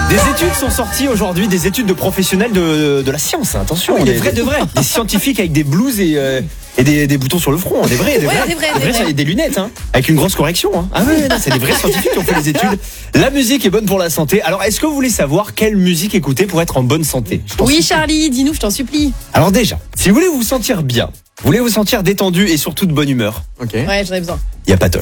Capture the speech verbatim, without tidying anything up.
Des études sont sorties aujourd'hui, des études de professionnels de, de la science. Attention, Oui, des des vrais de vrais. Des scientifiques avec des blouses et, euh, et des, des boutons sur le front. Des vrais, des Ouais, vrais, des vrais, des, des vrais, vrais. ça, et des lunettes, hein, avec une grosse correction. Hein. Ah ouais, non, c'est des vrais scientifiques qui ont fait les études. La musique est bonne pour la santé. Alors, est-ce que vous voulez savoir quelle musique écouter pour être en bonne santé? Je t'en Oui, supplie. Charlie, dis-nous, je t'en supplie. Alors déjà, si vous voulez vous sentir bien, vous voulez vous sentir détendu et surtout de bonne humeur, Ok. Ouais, j'en ai besoin. il y a Patoche.